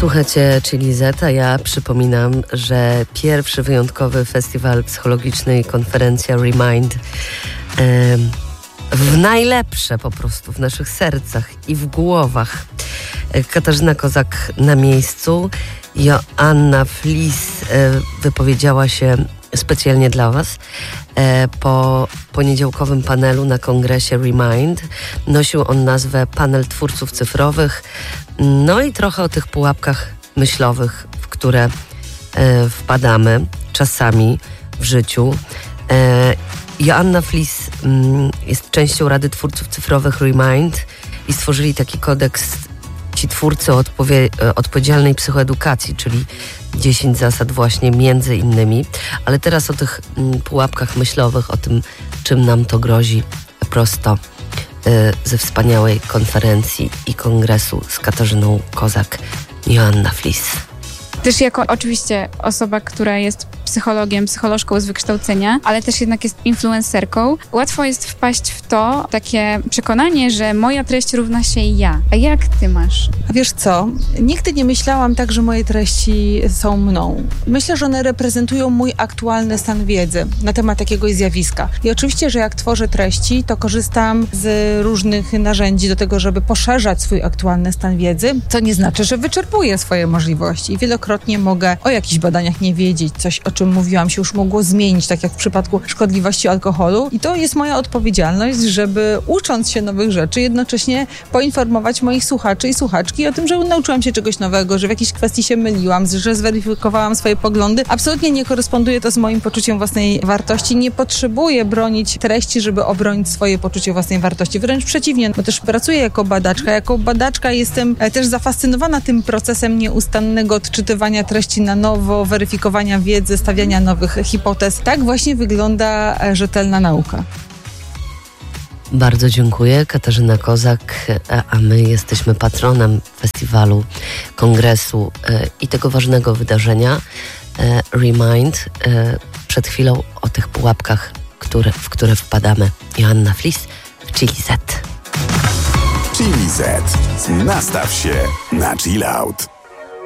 Słuchajcie, czyli Z, a ja przypominam, że pierwszy wyjątkowy festiwal psychologiczny i konferencja Remind w najlepsze po prostu w naszych sercach i w głowach. Katarzyna Kozak na miejscu, Joanna Flis wypowiedziała się specjalnie dla Was po poniedziałkowym panelu na kongresie Remind. Nosił on nazwę Panel Twórców Cyfrowych. No i trochę o tych pułapkach myślowych, w które wpadamy czasami w życiu. Joanna Flis jest częścią Rady Twórców Cyfrowych Remind i stworzyli taki kodeks ci twórcy odpowiedzialnej psychoedukacji, czyli 10 zasad właśnie między innymi. Ale teraz o tych pułapkach myślowych, o tym, czym nam to grozi prosto ze wspaniałej konferencji i kongresu z Katarzyną Kozak, Joanna Flis. Też jako oczywiście osoba, która jest psychologiem, psycholożką z wykształcenia, ale też jednak jest influencerką, łatwo jest wpaść w to takie przekonanie, że moja treść równa się ja. A jak ty masz? A wiesz co? Nigdy nie myślałam tak, że moje treści są mną. Myślę, że one reprezentują mój aktualny stan wiedzy na temat jakiegoś zjawiska. I oczywiście, że jak tworzę treści, to korzystam z różnych narzędzi do tego, żeby poszerzać swój aktualny stan wiedzy, co nie znaczy, że wyczerpuję swoje możliwości. I wielokrotnie mogę o jakichś badaniach nie wiedzieć, coś, o czym mówiłam, się już mogło zmienić, tak jak w przypadku szkodliwości alkoholu. I to jest moja odpowiedzialność, żeby ucząc się nowych rzeczy, jednocześnie poinformować moich słuchaczy i słuchaczki o tym, że nauczyłam się czegoś nowego, że w jakiejś kwestii się myliłam, że zweryfikowałam swoje poglądy. Absolutnie nie koresponduje to z moim poczuciem własnej wartości. Nie potrzebuję bronić treści, żeby obronić swoje poczucie własnej wartości. Wręcz przeciwnie, bo też pracuję jako badaczka. Jako badaczka jestem też zafascynowana tym procesem nieustannego odczytywania treści na nowo, weryfikowania wiedzy, stawiania nowych hipotez. Tak właśnie wygląda rzetelna nauka. Bardzo dziękuję. Katarzyna Kozak, a my jesteśmy patronem festiwalu, kongresu i tego ważnego wydarzenia Remind. Przed chwilą o tych pułapkach, w które wpadamy. Joanna Flis w Chili Z. Chili Z. Nastaw się na chill out.